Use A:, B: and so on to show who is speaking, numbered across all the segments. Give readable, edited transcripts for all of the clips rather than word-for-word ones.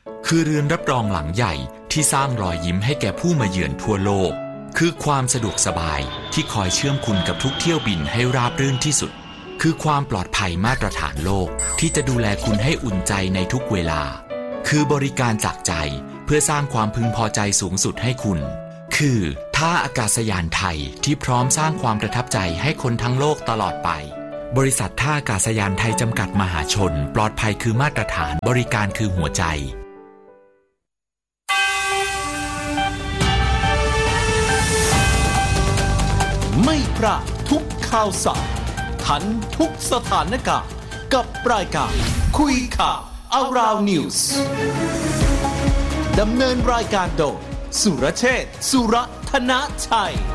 A: คือเรือนรับรองหลังใหญ่ที่สร้างรอยยิ้มให้แก่ผู้มาเยือนทั่วโลกคือความสะดวกสบายที่คอยเชื่อมคุณกับทุกเที่ยวบินให้ราบรื่นที่สุดคือความปลอดภัยมาตรฐานโลกที่จะดูแลคุณให้อุ่นใจในทุกเวลาคือบริการจากใจเพื่อสร้างความพึงพอใจสูงสุดให้คุณคือท่าอากาศยานไทยที่พร้อมสร้างความประทับใจให้คนทั้งโลกตลอดไปบริษัทท่าอากาศยานไทยจำกัดมหาชนปลอดภัยคือมาตรฐานบริการคือหัวใจ
B: ไม่พลาดทุกข่าวสารทันทุกสถานการณ์กับรายการคุยข่าว Around News ดำเนินรายการโดยสุรเชษฐ์ สุรธนชัย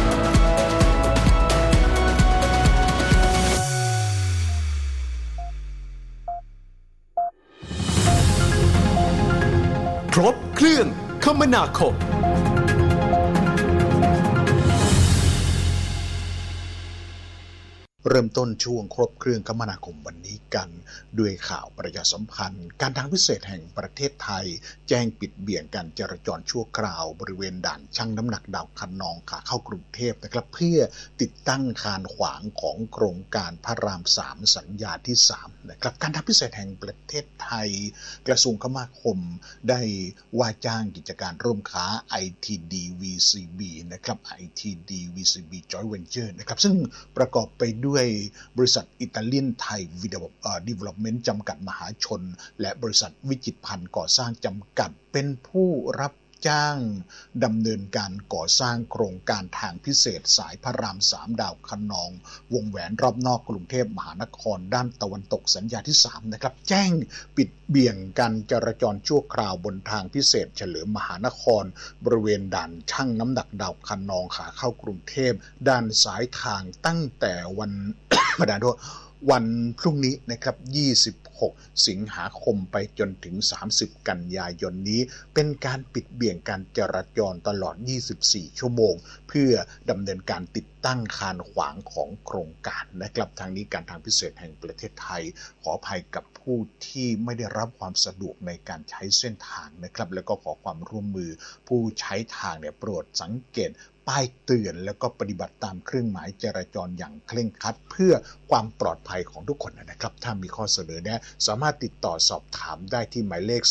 B: ครบเครื่องคมนาคมเริ่มต้นช่วงครบเครื่องคมนาคมวันนี้กันด้วยข่าวประชาสัมพันธ์การทางพิเศษแห่งประเทศไทยแจ้งปิดเบี่ยงการจราจรชั่วคราวบริเวณด่านชั่งน้ำหนักดาวคะนองขาเข้ากรุงเทพนะครับเพื่อติดตั้งคานขวางของโครงการพระราม3สัญญาที่3นะครับการทางพิเศษแห่งประเทศไทยกระทรวงคมนาคมได้ว่าจ้างกิจการร่วมค้า ITD VCB นะครับ ITD VCB Joint Venture นะครับซึ่งประกอบไปด้วยบริษัทอิตาเลียนไทยDevelopment จำกัดมหาชนและบริษัทวิจิตรพันธ์ก่อสร้างจำกัดเป็นผู้รับจ้างดำเนินการก่อสร้างโครงการทางพิเศษสายพระราม3ดาวคะนองวงแหวนรอบนอกกรุงเทพมหานครด้านตะวันตกสัญญาที่3นะครับแจ้งปิดเบี่ยงการจราจรชั่วคราวบนทางพิเศษเฉลิมมหานครบริเวณด่านชั่งน้ำหนักดาวคะนองขาเข้ากรุงเทพด้านซ้ายทางตั้งแต่วัน วันพรุ่งนี้นะครับ26สิงหาคมไปจนถึง30กันยายนนี้เป็นการปิดเบี่ยงการจราจรตลอด24ชั่วโมงเพื่อดำเนินการติดตั้งคานขวางของโครงการนะครับทางนี้การทางพิเศษแห่งประเทศไทยขออภัยกับผู้ที่ไม่ได้รับความสะดวกในการใช้เส้นทางนะครับแล้วก็ขอความร่วมมือผู้ใช้ทางเนี่ยโปรดสังเกตป้ายเตือนแล้วก็ปฏิบัติตามเครื่องหมายจราจรอย่างเคร่งครัดเพื่อความปลอดภัยของทุกคนนะครับถ้ามีข้อเสนอแนะสามารถติดต่อสอบถามได้ที่หมายเลข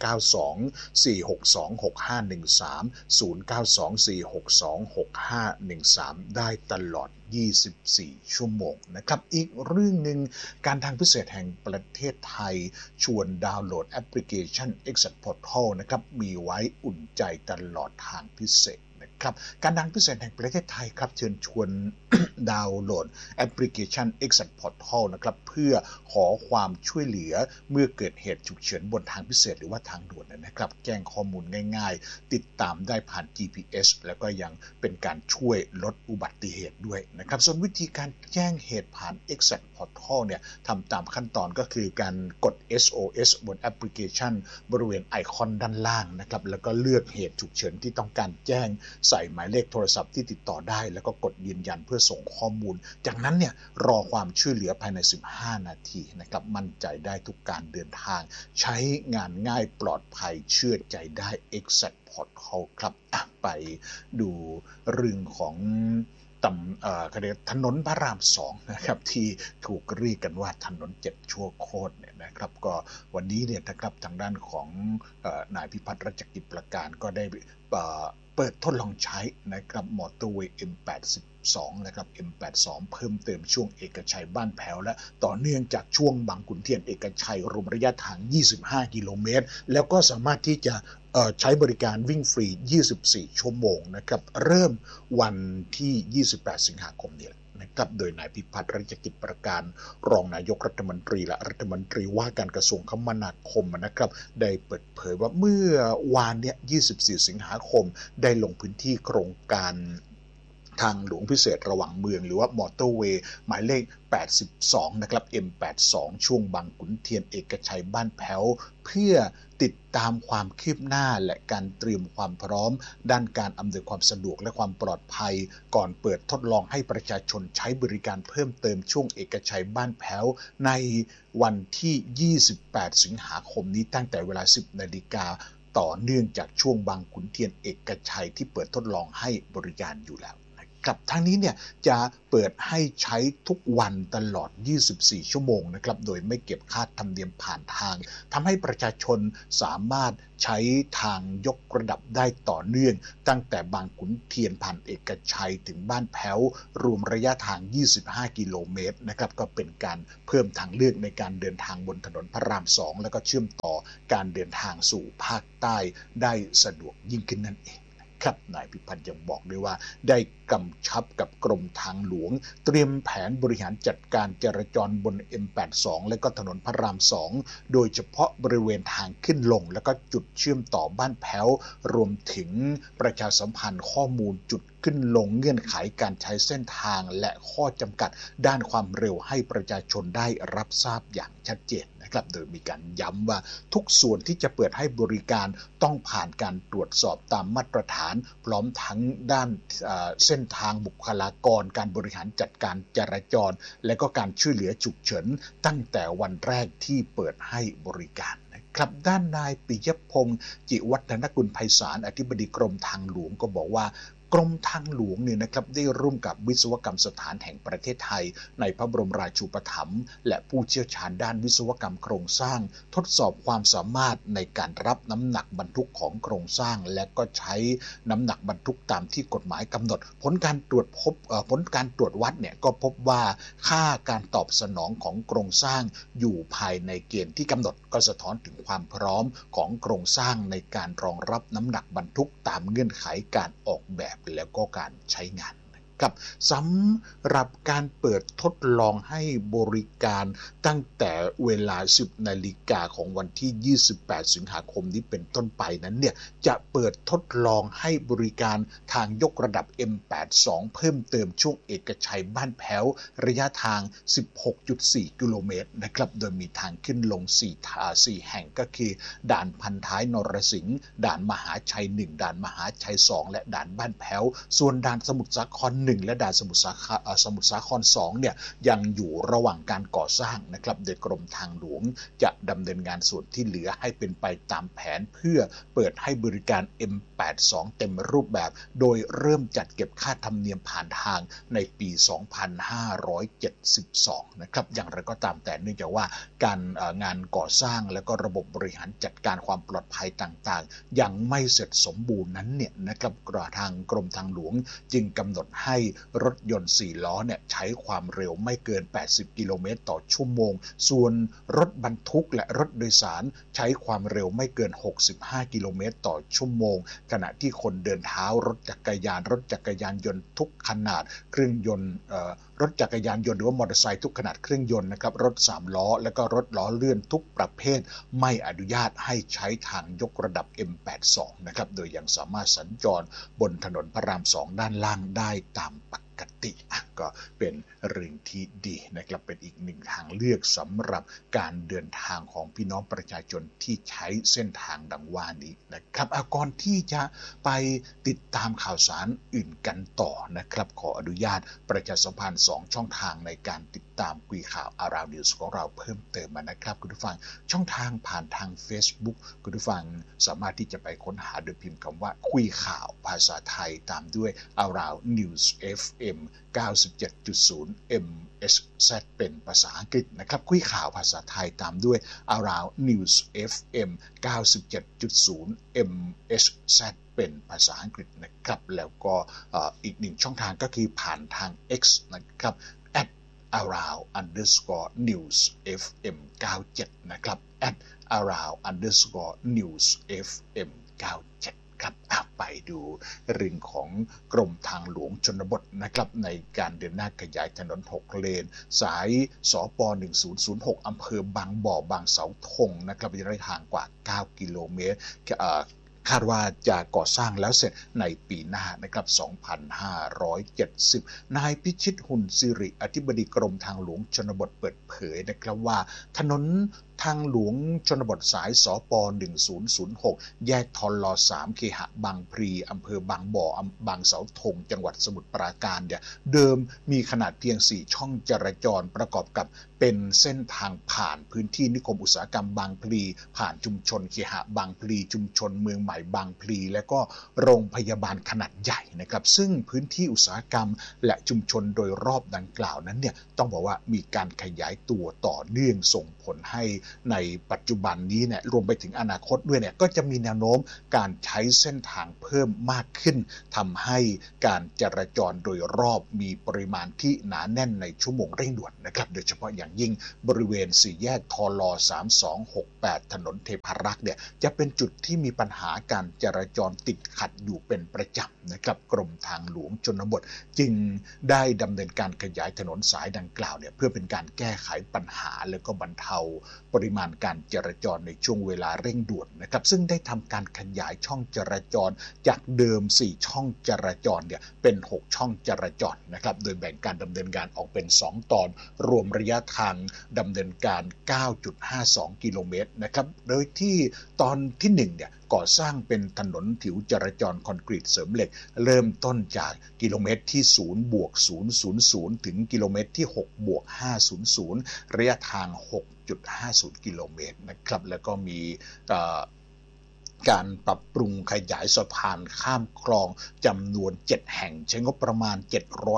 B: 0924626513 ได้ตลอด24ชั่วโมงนะครับอีกเรื่องหนึ่งการทางพิเศษแห่งประเทศไทยชวนดาวน์โหลดแอปพลิเคชัน Exit Portal นะครับมีไว้อุ่นใจตลอดทางพิเศษครับการทางพิเศษแห่งประเทศไทยครับเชิญชวน ดาวน์โหลดแอปพลิเคชัน Exit Portal นะครับเพื่อขอความช่วยเหลือเมื่อเกิดเหตุฉุกเฉินบนทางพิเศษหรือว่าทางด่วนนะครับแจ้งข้อมูลง่ายๆติดตามได้ผ่าน GPS แล้วก็ยังเป็นการช่วยลดอุบัติเหตุด้วยนะครับส่วนวิธีการแจ้งเหตุผ่าน Exit Portal เนี่ยทำตามขั้นตอนก็คือการกด SOS บนแอปพลิเคชันบริเวณไอคอนด้านล่างนะครับแล้วก็เลือกเหตุฉุกเฉินที่ต้องการแจ้งใส่หมายเลขโทรศัพท์ที่ติดต่อได้แล้วก็กดยืนยันเพื่อส่งข้อมูลจากนั้นเนี่ยรอความช่วยเหลือภายใน15นาทีนะครับมั่นใจได้ทุกการเดินทางใช้งานง่ายปลอดภัยเชื่อใจได้ Exit Portal ครับไปดูเรื่องของถนนพระราม2นะครับที่ถูกเรียกกันว่าถนน7ชั่วโคตรเนี่ยนะครับก็วันนี้เนี่ยนะครับทางด้านของนายพิพัฒน์รัชกิจประการก็ได้เปิดทดลองใช้นะครับมอเตอร์เวย์ M82 นะครับ M82 เพิ่มเติมช่วงเอกชัยบ้านแพ้วและต่อเนื่องจากช่วงบางขุนเทียนเอกชัยรวมระยะทาง25กิโลเมตรแล้วก็สามารถที่จะใช้บริการวิ่งฟรี24ชั่วโมงนะครับเริ่มวันที่28สิงหาคมนี้นะครับโดยนายพิพัฒน์รัชกิจประการรองนายกรัฐมนตรีและรัฐมนตรีว่าการกระทรวงคมนาคมนะครับได้เปิดเผยว่าเมื่อวานนี้24สิงหาคมได้ลงพื้นที่โครงการทางหลวงพิเศษระหว่างเมืองหรือว่ามอเตอร์เวย์หมายเลข82นะครับ M82 ช่วงบางขุนเทียนเอกชัยบ้านแพ้วเพื่อติดตามความคืบหน้าและการเตรียมความพร้อมด้านการอำนวยความสะดวกและความปลอดภัยก่อนเปิดทดลองให้ประชาชนใช้บริการเพิ่มเติมช่วงเอกชัยบ้านแพ้วในวันที่28สิงหาคมนี้ตั้งแต่เวลา 10 นาฬิกาต่อเนื่องจากช่วงบางขุนเทียนเอกชัยที่เปิดทดลองให้บริการอยู่แล้วครับทั้งนี้เนี่ยจะเปิดให้ใช้ทุกวันตลอด24ชั่วโมงนะครับโดยไม่เก็บค่าธรรมเนียมผ่านทางทำให้ประชาชนสามารถใช้ทางยกระดับได้ต่อเนื่องตั้งแต่บางขุนเทียนผ่านเอกชัยถึงบ้านแพ้วรวมระยะทาง25กิโลเมตรนะครับก็เป็นการเพิ่มทางเลือกในการเดินทางบนถนนพระราม2แล้วก็เชื่อมต่อการเดินทางสู่ภาคใต้ได้สะดวกยิ่งขึ้นนั่นเองครับนายพิพัฒน์ยังบอกด้วยว่าได้กำชับกับกรมทางหลวงเตรียมแผนบริหารจัดการจราจรบน M82 และก็ถนนพระราม2โดยเฉพาะบริเวณทางขึ้นลงและก็จุดเชื่อมต่อบ้านแพ้วรวมถึงประชาสัมพันธ์ข้อมูลจุดขึ้นลงเงื่อนไขการใช้เส้นทางและข้อจำกัดด้านความเร็วให้ประชาชนได้รับทราบอย่างชัดเจนนะครับโดยมีการย้ำว่าทุกส่วนที่จะเปิดให้บริการต้องผ่านการตรวจสอบตามมาตรฐานพร้อมทั้งด้านเส้นทางบุคลากรการบริหารจัดการจราจรและก็การช่วยเหลือฉุกเฉินตั้งแต่วันแรกที่เปิดให้บริการครับด้านนายปิยพงษ์จิวัฒนกุลไพศาลอธิบดีกรมทางหลวงก็บอกว่ากรมทางหลวงเนี่ยนะครับได้ร่วมกับวิศวกรรมสถานแห่งประเทศไทยในพระบรมราชูปถัมภ์และผู้เชี่ยวชาญด้านวิศวกรรมโครงสร้างทดสอบความสามารถในการรับน้ำหนักบรรทุกของโครงสร้างและก็ใช้น้ำหนักบรรทุกตามที่กฎหมายกำหนดผลการตรวจวัดเนี่ยก็พบว่าค่าการตอบสนองของโครงสร้างอยู่ภายในเกณฑ์ที่กำหนดก็สะท้อนถึงความพร้อมของโครงสร้างในการรองรับน้ำหนักบรรทุกตามเงื่อนไขการออกแบบแล้วก็การใช้งานครับสำหรับการเปิดทดลองให้บริการตั้งแต่เวลา 10 นาฬิกาของวันที่28สิงหาคมนี้เป็นต้นไปนั้นเนี่ยจะเปิดทดลองให้บริการทางยกระดับ M82 เพิ่มเติมช่วงเอกชัยบ้านแพ้วระยะทาง 16.4 กิโลเมตรนะครับโดยมีทางขึ้นลง4 แห่งก็คือด่านพันท้ายนรสิงห์ด่านมหาชัย1ด่านมหาชัย2และด่านบ้านแพ้วส่วนด่านสมุทรสาคร1และด่านสมุทรสาคร2เนี่ยยังอยู่ระหว่างการก่อสร้างนะครับโดยกรมทางหลวงจะดำเนินงานส่วนที่เหลือให้เป็นไปตามแผนเพื่อเปิดให้บริการ M82 เต็มรูปแบบโดยเริ่มจัดเก็บค่าธรรมเนียมผ่านทางในปี 2572 นะครับอย่างไรก็ตามแต่เนื่องจากว่าการงานก่อสร้างและก็ระบบบริหารจัดการความปลอดภัยต่างๆยังไม่เสร็จสมบูรณ์นั้นเนี่ยนะครับทางกรมทางหลวงจึงกำหนดให้รถยนต์4ล้อเนี่ยใช้ความเร็วไม่เกิน80กิโลเมตรต่อชั่วโมงส่วนรถบรรทุกและรถโดยสารใช้ความเร็วไม่เกิน65กิโลเมตรต่อชั่วโมงขณะที่คนเดินเท้ารถจักรยานยนต์ทุกขนาดเครื่องยนต์รถจักรยานยนต์หรือว่ามอเตอร์ไซค์ทุกขนาดเครื่องยนต์นะครับรถ3ล้อและก็รถล้อเลื่อนทุกประเภทไม่อนุญาตให้ใช้ทางยกระดับ M82 นะครับโดยยังสามารถสัญจรบนถนนพระราม2ด้านล่างได้ตามปกติก็เป็นเรื่องที่ดีนะครับเป็นอีกหนึ่งทางเลือกสำหรับการเดินทางของพี่น้องประชาชนที่ใช้เส้นทางดังว่านี้นะครับก่อนที่จะไปติดตามข่าวสารอื่นกันต่อนะครับขออนุญาตประชาสัมพันธ์2ช่องทางในการติดตามคุยข่าว Around News ของเราเพิ่มเติมนะครับคุณผู้ฟังช่องทางผ่านทาง Facebook คุณผู้ฟังสามารถที่จะไปค้นหาโดยพิมพ์คำว่าคุยข่าวภาษาไทยตามด้วย Around News FM 97.0 MHz เป็นภาษาอังกฤษนะครับคุยข่าวภาษาไทยตามด้วย Around News FM 97.0 MHz เป็นภาษาอังกฤษนะครับแล้วก็อีกหนึ่งช่องทางก็คือผ่านทาง X นะครับ @around_news FM 97นะครับ @around_news FM 97ครับไปดูเรื่องของกรมทางหลวงชนบทนะครับในการเดินหน้าขยายถนน6เลนสายสป1006อำเภอบางบ่อบางเสาธงนะครับระยะทางกว่า9กิโลเมตรคาดว่าจะก่อสร้างแล้วเสร็จในปีหน้านะครับ2570นายพิชิตหุ่นสิริอธิบดีกรมทางหลวงชนบทเปิดเผยนะครับว่าถนนทางหลวงชนบทสายสป1006แยกทล3เคหะบางพลีอำเภอบางบ่อบางเสาธงจังหวัดสมุทรปราการเนี่ยเดิมมีขนาดเพียง4ช่องจราจรประกอบกับเป็นเส้นทางผ่านพื้นที่นิคมอุตสาหกรรมบางพลีผ่านชุมชนเคหะบางพลีชุมชนเมืองใหม่บางพลีและก็โรงพยาบาลขนาดใหญ่นะครับซึ่งพื้นที่อุตสาหกรรมและชุมชนโดยรอบดังกล่าวนั้นเนี่ยต้องบอกว่ามีการขยายตัวต่อเนื่องส่งผลให้ในปัจจุบันนี้เนี่ยรวมไปถึงอนาคตด้วยเนี่ยก็จะมีแนวโน้มการใช้เส้นทางเพิ่มมากขึ้นทำให้การจราจรโดยรอบมีปริมาณที่หนาแน่นในชั่วโมงเร่งด่วนนะครับโดยเฉพาะอย่างยิ่งบริเวณสี่แยกทล3268ถนนเทพารักษ์เนี่ยจะเป็นจุดที่มีปัญหาการจราจรติดขัดอยู่เป็นประจำนะครับกรมทางหลวงชนบทจึงได้ดำเนินการขยายถนนสายดังกล่าวเนี่ยเพื่อเป็นการแก้ไขปัญหาและก็บรรเทาปริมาณการจราจรในช่วงเวลาเร่งด่วนนะครับซึ่งได้ทำการขยายช่องจราจรจากเดิม4ช่องจราจรเนี่ยเป็น6ช่องจราจรนะครับโดยแบ่งการดำเนินการออกเป็น2ตอนรวมระยะทางดำเนินการ 9.52 กิโลเมตรนะครับโดยที่ตอนที่1เนี่ยก่อสร้างเป็นถนนผิวจราจรคอนกรีตเสริมเหล็กเริ่มต้นจากกิโลเมตรที่ 0+000 ถึงกิโลเมตรที่ 6+500 ระยะทาง 6.50 กิโลเมตรนะครับแล้วก็มีการปรับปรุงขยายสะพานข้ามคลองจำนวน7แห่งใช้งบประมาณ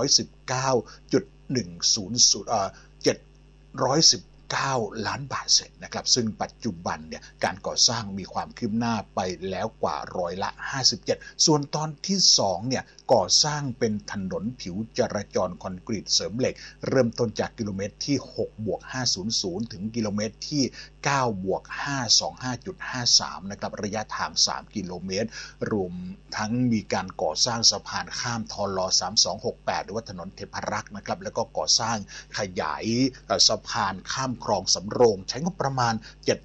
B: 719 ล้านบาทเสร็จนะครับซึ่งปัจจุบันเนี่ยการก่อสร้างมีความคืบหน้าไปแล้วกว่า57%ส่วนตอนที่2เนี่ยก่อสร้างเป็นถนนผิวจราจรคอนกรีตเสริมเหล็กเริ่มต้นจากกิโลเมตรที่ 6+500 ถึงกิโลเมตรที่ 9+525.53 นะครับระยะทาง3กิโลเมตรรวมทั้งมีการก่อสร้างสะพานข้ามทล3268หรือว่าถนนเทพารักษ์นะครับแล้วก็ก่อสร้างขยายสะพานข้ามคลองสำโรงใช้งบประมาณ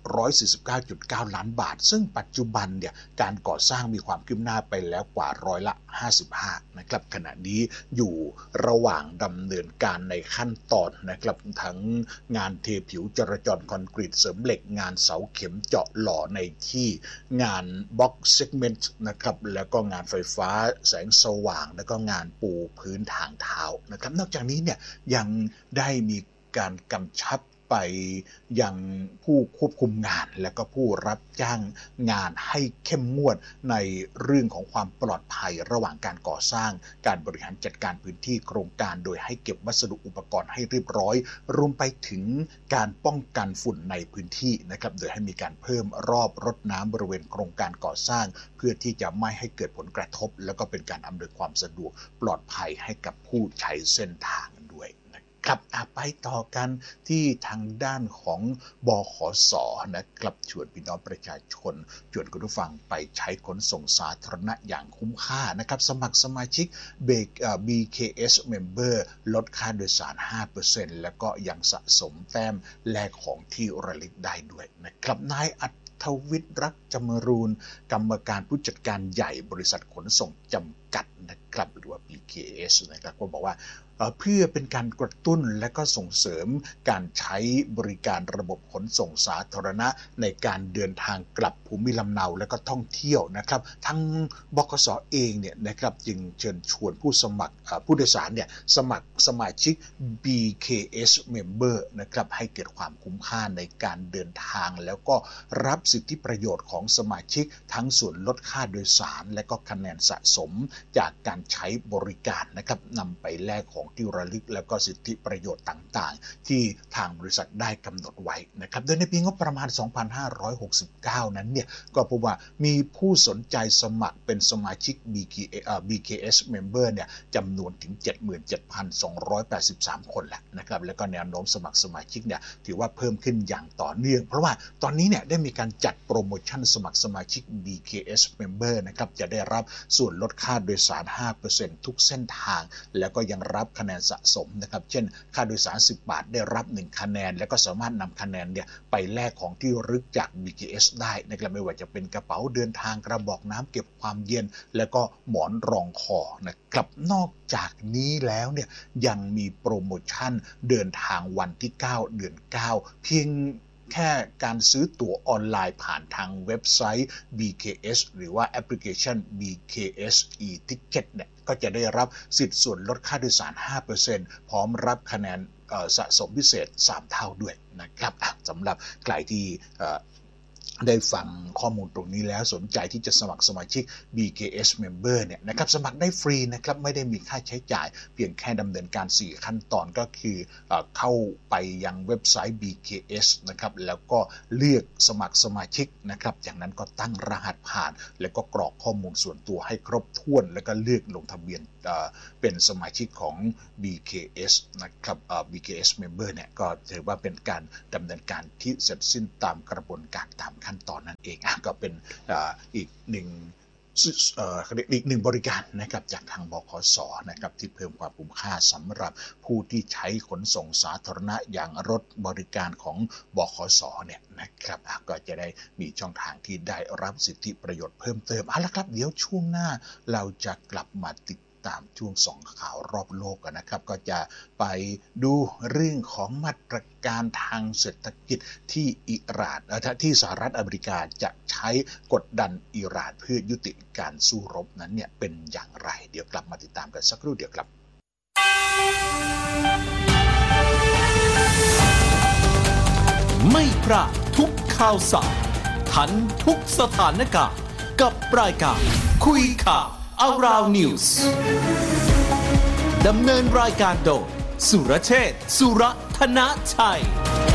B: 749.9 ล้านบาทซึ่งปัจจุบันเนี่ยการก่อสร้างมีความคืบหน้าไปแล้วกว่า55%นะครับขณะนี้อยู่ระหว่างดำเนินการในขั้นตอนนะครับทั้งงานเทผิวจราจรคอนกรีตเสริมเหล็กงานเสาเข็มเจาะหล่อในที่งานบล็อกเซกเมนต์นะครับแล้วก็งานไฟฟ้าแสงสว่างแล้วก็งานปูพื้นทางเท้านะครับนอกจากนี้เนี่ยยังได้มีการกำชับไปยังผู้ควบคุมงานและก็ผู้รับจ้างงานให้เข้มงวดในเรื่องของความปลอดภัยระหว่างการก่อสร้างการบริหารจัดการพื้นที่โครงการโดยให้เก็บวัสดุอุปกรณ์ให้เรียบร้อยรวมไปถึงการป้องกันฝุ่นในพื้นที่นะครับโดยให้มีการเพิ่มรอบรดน้ำบริเวณโครงการก่อสร้างเพื่อที่จะไม่ให้เกิดผลกระทบแล้วก็เป็นการอำนวยความสะดวกปลอดภัยให้กับผู้ใช้เส้นทางด้วยครับไปต่อกันที่ทางด้านของบขส.นะครับชวนพี่น้องประชาชนชวนคุณผู้ฟังไปใช้ขนส่งสาธารณะอย่างคุ้มค่านะครับสมัครสมาชิกBKS Member ลดค่าโดยสาร 5% แล้วก็ยังสะสมแต้มแลกของที่ระลึกได้ด้วยนะครับนายทวิทย์รักจำรูนกรรมการผู้จัดการใหญ่บริษัทขนส่งจำกัดนะครับหรือว่า BKS นะครับก็บอกว่าเพื่อเป็นการกระตุ้นและก็ส่งเสริมการใช้บริการระบบขนส่งสาธารณะในการเดินทางกลับภูมิลำเนาและก็ท่องเที่ยวนะครับทั้งบขส.เองเนี่ยนะครับจึงเชิญชวนผู้สมัครผู้โดยสารเนี่ยสมัครสมาชิก BKS Member นะครับให้เกิดความคุ้มค่าในการเดินทางแล้วก็รับสิทธิประโยชน์ของสมาชิกทั้งส่วนลดค่าโดยสารและก็คะแนนสะสมจากการใช้บริการนะครับนำไปแลกของที่ระลึกและก็สิทธิประโยชน์ต่างๆที่ทางบริษัทได้กำหนดไว้นะครับโดยในปีงบประมาณ 2569 นั้นเนี่ยก็พบว่ามีผู้สนใจสมัครเป็นสมาชิก BKS Member เนี่ยจำนวนถึง 77,283 คนแล้วนะครับแล้วก็แนวโน้มสมัครสมาชิกเนี่ยถือว่าเพิ่มขึ้นอย่างต่อเนื่องเพราะว่าตอนนี้เนี่ยได้มีการจัดโปรโมชั่นสมัครสมาชิก BKS Member นะครับจะได้รับส่วนลดค่าโดยสาร 5% ทุกเส้นทางแล้วก็ยังรับคะแนนสะสมนะครับเช่นค่าโดยสาร10 บาทได้รับ1คะแนนแล้วก็สามารถนำคะแนนเนี่ยไปแลกของที่ระลึกจาก BKS ได้นะครับไม่ว่าจะเป็นกระเป๋าเดินทางกระบอกน้ำเก็บความเย็นแล้วก็หมอนรองคอนะครับนอกจากนี้แล้วเนี่ยยังมีโปรโมชั่นเดินทางวันที่9 เดือน 9เพียงแค่การซื้อตั๋วออนไลน์ผ่านทางเว็บไซต์ BKS หรือว่าแอปพลิเคชัน BKS e-ticket เนี่ยก็จะได้รับสิทธิ์ส่วนลดค่าโดยสาร 5% พร้อมรับคะแนนสะสมพิเศษ3 เท่าด้วยนะครับสำหรับใครที่ได้ฟังข้อมูลตรงนี้แล้วสนใจที่จะสมัครสมาชิก BKS Member เนี่ยนะครับสมัครได้ฟรีนะครับไม่ได้มีค่าใช้จ่ายเพียงแค่ดำเนินการ4ขั้นตอนก็คือเข้าไปยังเว็บไซต์ BKS นะครับแล้วก็เลือกสมัครสมาชิกนะครับจากนั้นก็ตั้งรหัสผ่านแล้วก็กรอกข้อมูลส่วนตัวให้ครบถ้วนแล้วก็เลือกลงทะเบียนเป็นสมาชิกของ BKS นะครับBKS Member เนี่ยก็ถือว่าเป็นการดำเนินการที่เสร็จสิ้นตามกระบวนการตามขั้นตอนนั่นเองก็เป็นอีกหนึ่งบริการนะครับจากทางบขส.นะครับที่เพิ่มความคุ้มค่าสำหรับผู้ที่ใช้ขนส่งสาธารณะอย่างรถบริการของบขส.เนี่ยนะครับก็จะได้มีช่องทางที่ได้รับสิทธิประโยชน์เพิ่มเติมละครับเดี๋ยวช่วงหน้าเราจะกลับมาติดตามช่วง2 ข่าวรอบโลกกันนะครับก็จะไปดูเรื่องของมาตรการทางเศรษฐกิจที่ที่สหรัฐอเมริกาจะใช้กดดันอิหร่านเพื่อยุติการสู้รบนั้นเนี่ยเป็นอย่างไรเดี๋ยวกลับมาติดตามกันสักครู่เดียวครับ
C: ไม่พลาดทุกข่าวสารทันทุกสถานการณ์กับรายการคุยข่าวAround News ดำเนินรายการโดยสุรเชษฐ์ สุรธนชัย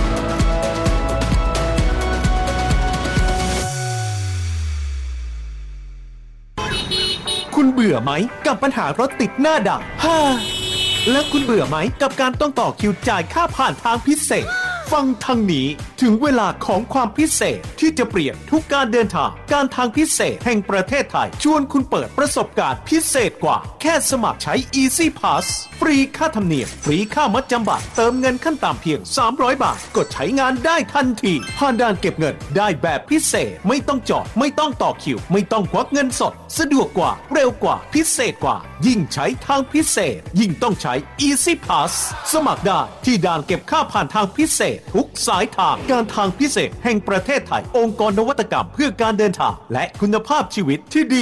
C: คุณเบื่อไหมกับปัญหารถติดหน้าด่านแล้วคุณเบื่อไหมกับการต้องต่อคิวจ่ายค่าผ่านทางพิเศษฟังทางนี้ถึงเวลาของความพิเศษที่จะเปลี่ยนทุกการเดินทางการทางพิเศษแห่งประเทศไทยชวนคุณเปิดประสบการณ์พิเศษกว่าแค่สมัครใช้ Easy Pass ฟรีค่าธรรมเนียมฟรีค่ามัดจำบัตรเติมเงินขั้นต่ำเพียง300 บาทกดใช้งานได้ทันทีผ่านด่านเก็บเงินได้แบบพิเศษไม่ต้องจอดไม่ต้องต่อคิวไม่ต้องควักเงินสดสะดวกกว่าเร็วกว่าพิเศษกว่ายิ่งใช้ทางพิเศษยิ่งต้องใช้ Easy Pass สมัครได้ที่ด่านเก็บค่าผ่านทางพิเศษทุกสายทางการทางพิเศษแห่งประเทศไทยองค์กรนวัตกรรมเพื่อการเดินทางและคุณภาพชีวิตที่ดี